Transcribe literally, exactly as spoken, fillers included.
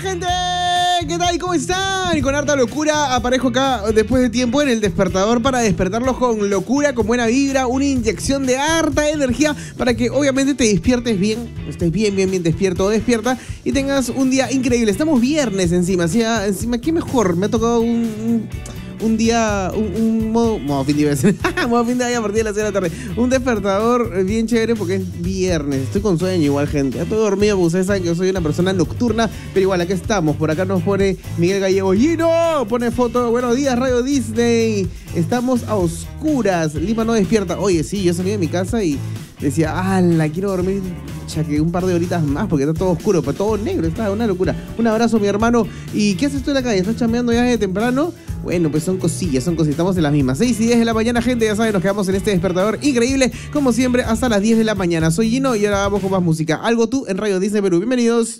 gente! ¿Qué tal? ¿Cómo están? Y con harta locura aparezco acá después de tiempo en el despertador para despertarlos con locura, con buena vibra, una inyección de harta energía para que obviamente te despiertes bien, estés bien, bien, bien despierto o despierta y tengas un día increíble. Estamos viernes encima, ¿sí? Encima, ¿qué mejor? Me ha tocado un... un... un día, un, un modo, modo fin de semana, modo fin de día a partir de las seis de la tarde, un despertador bien chévere porque es viernes, estoy con sueño igual, gente, ya estoy dormido porque ustedes saben que yo soy una persona nocturna, pero igual, aquí estamos, por acá nos pone Miguel Gallego, Gino, pone foto, buenos días, Radio Disney, estamos a oscuras, Lima no despierta, oye, sí, yo salí de mi casa y decía, ala, quiero dormir ya que un par de horitas más porque está todo oscuro, pero todo negro, está una locura. Un abrazo, mi hermano. ¿Y qué haces tú en la calle? ¿Estás chambeando ya desde temprano? Bueno, pues son cosillas, son cosillas, estamos en las mismas. seis y diez de la mañana, gente, ya saben, nos quedamos en este despertador increíble, como siempre, hasta las diez de la mañana. Soy Gino y ahora vamos con más música. Algo tú en Radio Disney Perú. Bienvenidos.